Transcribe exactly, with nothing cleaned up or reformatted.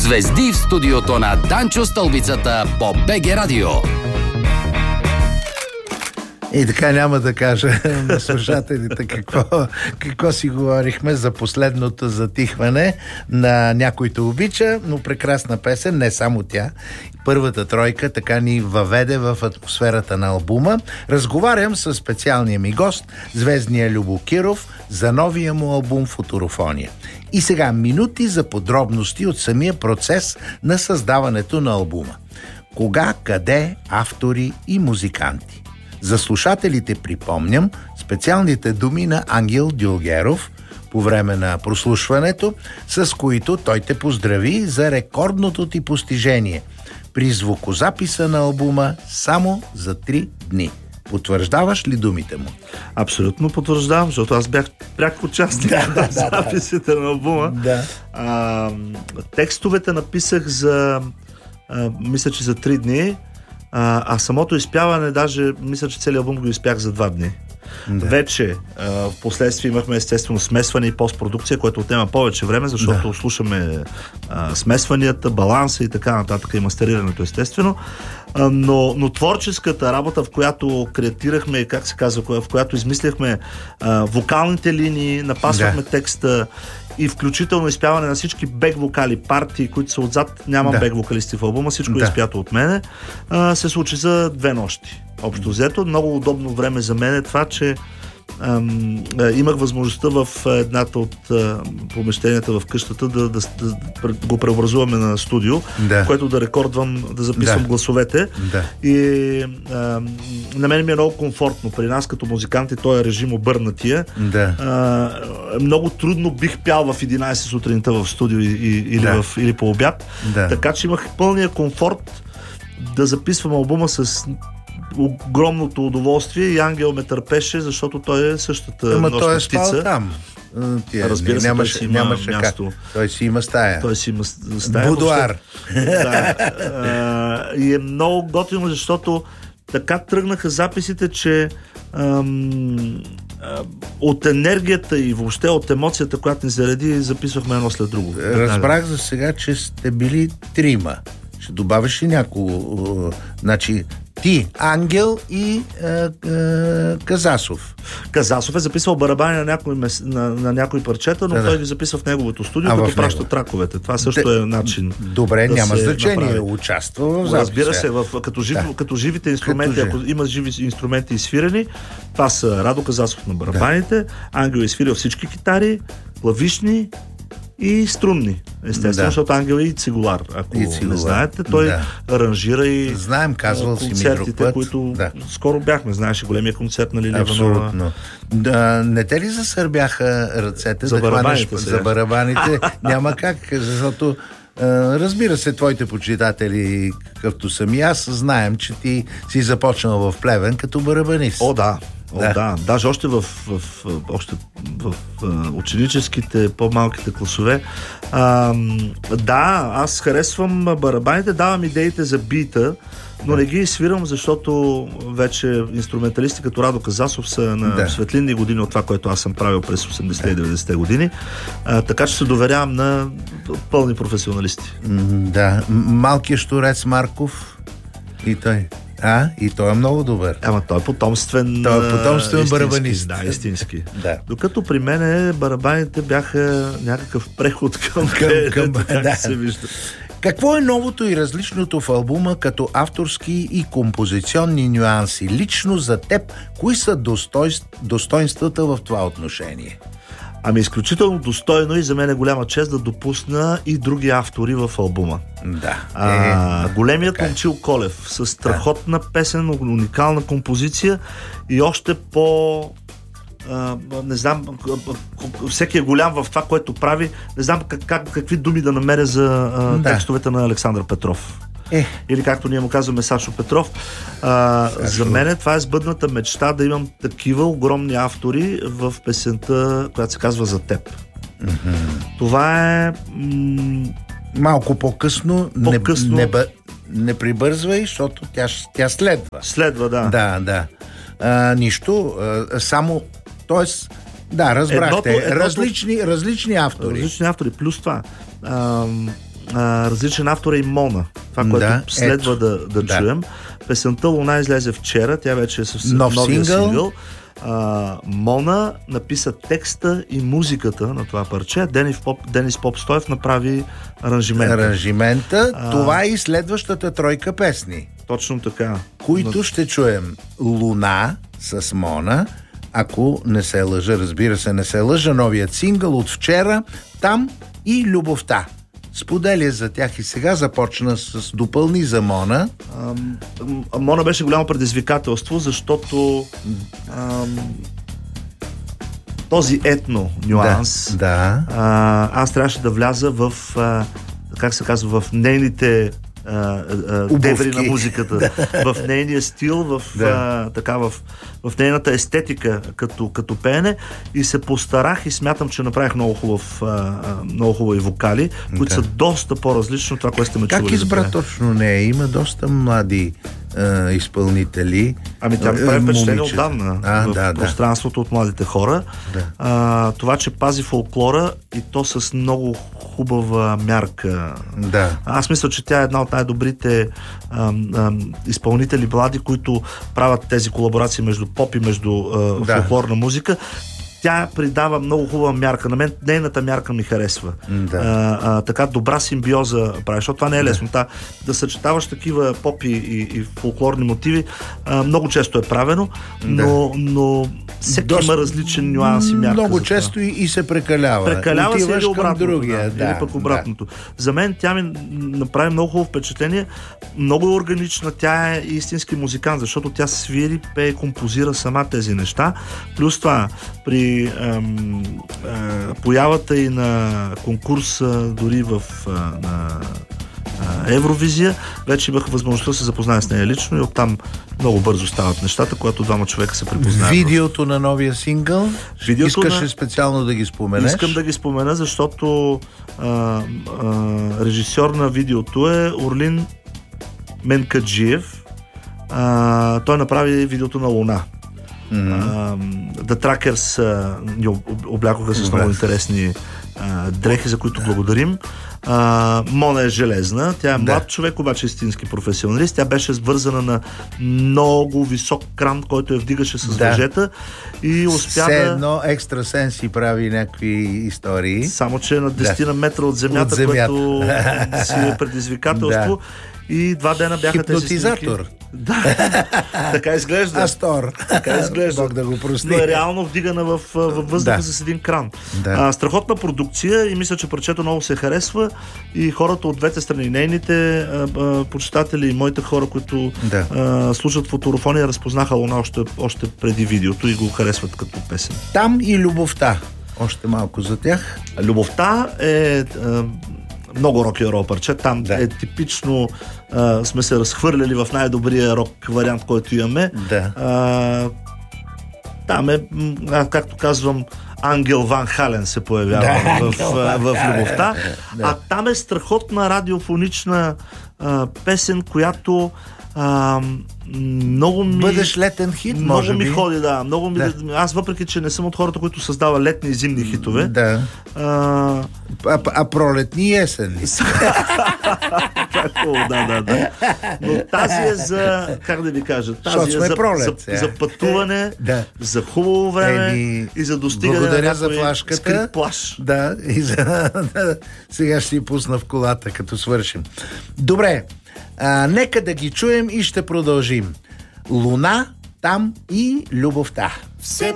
Звезди в студиото на Данчо Стълбицата по БГ Радио. И така няма да кажа на слушателите какво, какво си говорихме за последното затихване на Някой те обича, но прекрасна песен, не само тя. Първата тройка така ни въведе в атмосферата на албума. Разговарям с специалния ми гост, звездния Любо Киров, за новия му албум Футурофония. И сега минути за подробности от самия процес на създаването на албума. Кога, къде, автори и музиканти. За слушателите припомням специалните думи на Ангел Дюлгеров по време на прослушването, с които той те поздрави за рекордното ти постижение при звукозаписа на албума само за три дни. Потвърждаваш ли думите му? Абсолютно потвърждавам, защото аз бях пряк участник да, в да, записите да. на албума. Да. А, текстовете написах за а, мисля, че за три дни, а, а самото изпяване даже мисля, че целият албум го изпях за два дни. Да. Вече а, в последствие имахме естествено смесване и постпродукция, което отнема повече време, защото да. слушаме а, смесванията, баланса и така нататък и мастерирането естествено. А, но, но творческата работа, в която креатирахме, как се казва, в която измисляхме а, вокалните линии, напасвахме да. текста и включително изпяване на всички бек вокали партии, които са отзад, нямам да. бек вокалисти в албума, всичко да. е изпято от мене, а, се случи за две нощи. Общо взето, много удобно време за мен е това, че ам, а, имах възможността в едната от а, помещенията в къщата да, да, да, да го преобразуваме на студио, да. което да рекордвам, да записвам да. гласовете. Да. И а, на мен ми е много комфортно. При нас като музиканти този режим обърнатия. Да. А, много трудно бих пял в единайсет сутринта в студио и, и, или, да. в, или по обяд. Да. Така че имах пълния комфорт да записвам албума с огромното удоволствие и Ангел ме търпеше, защото той е същата Ама нощна той е птица. Спал там. Тия, Разбира се, нямаше, той си има нямаше място. Как. Той си има стая. Той си има стая. Будуар. Да. А, и е много готино, защото така тръгнаха записите, че ам, а, от енергията и въобще от емоцията, която ни зареди, записвахме едно след друго. Разбрах за сега, че сте били трима. Ще добавиш ли няколко? Значи ти, Ангел и е, е, Казасов. Казасов е записвал барабани на някои, на, на някои парчета, но да, той да. ги записва в неговото студио, а, като праща траковете. Това също Д... е начин. Добре, да няма значение. Направи. Участва в записа. Разбира се, в, като, жив, да. като живите инструменти, като ако има живи инструменти изсвирени, това са Радо Казасов на барабаните, да. Ангел е изсвирил всички китари, клавишни и струнни, естествено, да. защото Ангел е и цигулар. Ако и цигулар. не знаете, той да. аранжира и знаем, казвал концертите, които да. скоро бяхме. Знаеш, големия концерт на Лилия Иванова. Абсолютно. Да, не те ли засърбяха ръцете за да барабаните? Хванеш, за барабаните няма как, защото разбира се, твоите почитатели, както съм и аз, знаем, че ти си започнал в Плевен като барабанист. О, да. О, да. да. Даже още в, в, в, още в, в ученическите, по-малките класове. А, да, аз харесвам барабаните, давам идеите за бита, но не ги свирам, защото вече инструменталисти като Радо Казасов са на да. светлинни години от това, което аз съм правил през осемдесетте и деветдесетте години. А, така че се доверявам на пълни професионалисти. Да. Малкият щурец Марков и той. А, и той е много добър. Ама той е потомствен. Той е потомствен барабанист. Да, истински. Да. Докато при мен барабаните бяха някакъв преход към, към, към как да. се вижда. Какво е новото и различното в албума като авторски и композиционни нюанси? Лично за теб, кои са достой... достоинствата в това отношение? Ами изключително достойно и за мен е голяма чест да допусна и други автори в албума. Да. А, е, големият Момчил Колев с страхотна да. песен, уникална композиция и още по... А, не знам, всеки е голям в това, което прави. Не знам как, как, какви думи да намеря за а, да. текстовете на Александър Петров. Е. Или както ние му казваме Сашо Петров. А, за мен това е сбъдната мечта да имам такива огромни автори в песента, която се казва За теб. Mm-hmm. Това е м- малко по-късно, по-късно... Не, не, не прибързвай, защото тя, тя следва. Следва, да. Да, да. А, нищо, а, само, т.е. да, разбрахте, едното, едното, различни, различни автори. Различни автори, плюс това. А, а, различен автор е и Мона. Това, което да, следва ето. да, да, да чуем. Песента Луна излезе вчера, тя вече е съвсем Нов новия сингъл. сингъл. А, Мона написа текста и музиката на това парче. Денис, Поп, Денис Попстоев направи аранжимента. Аранжимента. А... Това е и следващата тройка песни, Точно така. които ще чуем. Луна с Мона, ако не се лъжа, разбира се, не се лъжа, новият сингъл от вчера, Там и Любовта. Споделя за тях и сега започна с допълни за Мона. Ам, Мона беше голямо предизвикателство, защото ам, този етно нюанс, Да, да. А, аз трябваше да вляза в, а, как се казва, в нейните а, а, дебри на музиката, в нейния стил, в, Да. а, така, в, в нейната естетика като, като пеене, и се постарах и смятам, че направих много хубав, а, много хубави вокали, които Да. са доста по-различни от това, което сте ме чували. Как да избра пея. точно нея? Има доста млади е, изпълнители. Ами тя ми Е, прави впечатление момичета. отдавна А, в да, да. пространството от младите хора. Да. А, това, че пази фолклора и то с много хубава мярка. Да. Аз мисля, че тя е една от най-добрите ам, ам, изпълнители млади, които правят тези колаборации между поп и между а, Да. фолклорна музика. Тя придава много хубава мярка. На мен нейната мярка ми харесва. Да. А, а, така добра симбиоза прави, защото това не е лесно. Да, да съчетаваш такива поп и, и, и фолклорни мотиви, а, много често е правено, но, но всеки Доста- има различен нюанс и мярка. Много за това. често и, и се прекалява. Прекалява се Отиваш или към обратното. другия. Да, Да, или пък обратното. За мен тя ми направи много хубаво впечатление. Много е органична. Тя е истински музикант, защото тя свири, пее, композира сама тези неща. Плюс това, при ам, а, появата и на конкурса, дори в а, на, а, Евровизия, вече имах възможността да се запозная с нея лично и оттам много бързо стават нещата, когато двама човека се припознаят. Видеото на новия сингъл, Видеото искаш на- ли специално да ги споменеш? Искам да ги спомена, защото а, а, режисьор на видеото е Орлин Менкаджиев. А, той направи видеото на Луна. Mm-hmm. The Trackers а, ни об- облякоха с много интересни а, дрехи, за които благодарим. А, Мона е железна. Тя е млад Да. човек, обаче истински професионалист. Тя беше свързана на много висок кран, който я вдигаше с Да. въжета и успя Все да... едно екстрасенс си прави някакви истории. Само, че е на десет на метра от земята, От земята. което си е предизвикателство. И два дена бяха тези Хипнотизатор. снимки. Да, така изглежда. Астор. Така изглежда. Бог да го прости. Но е реално вдигана в, във въздуха Да. с един кран. Да. А, страхотна продукция и мисля, че парчето много се харесва и хората от двете страни, нейните а, а, почитатели и моите хора, които Да. а, слушат фотографония, разпознаха Луна още, още преди видеото и го харесват като песен. Там и Любовта. Още малко за тях. Любовта е а, много рок-н-рол парче. Там Да. е типично, а, сме се разхвърляли в най-добрия рок вариант, който имаме. Да. А, там е, м, както казвам, Ангел Ван Хален се появява Да, в, в, в Любовта. Да. А там е страхотна радиофонична а, песен, която а, много ми... Бъдеш летен хит, много може ми би. ходи, да. Много ми... Да. Аз, въпреки че не съм от хората, които създава летни и зимни хитове, Да. а, А, а пролетни и есенни. О, да, да, да. Но тази е за, как да ви кажа, тази Защото е сме за, пролет за, сега. за пътуване, Да. за хубаво време Еми, и за достигане благодаря на за някой флашката. скрит плаж. Да, и за... сега ще си пусна в колата, като свършим. Добре, а, нека да ги чуем и ще продължим. Луна, Там и Любовта. Все